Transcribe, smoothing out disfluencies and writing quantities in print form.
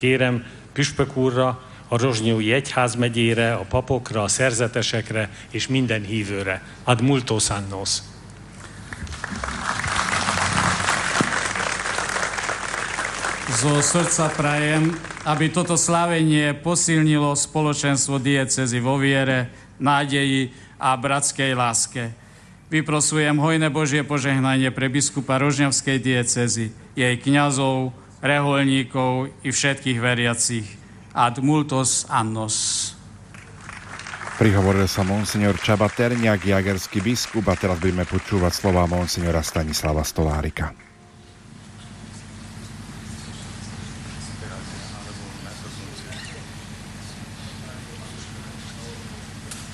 Kérem püspök úrra, a Rozsnyói Egyház megyére, a papokra, a szerzetesekre és minden hívőre. Ad multos annos. Zo srdca prajem, aby toto slávenie posilnilo spoločenstvo diecézy vo viere, nádeji a bratskej láske. Vyprosujem hojné Božie požehnanie pre biskupa Rožňavskej diecézy, jej kňazov, reholníkov i všetkých veriacich. Ad multos annos. Prihovoril sa monsignor Csaba Terňák, jagerský biskup, a teraz budeme počúvať slova monsignora Stanislava Stolárika.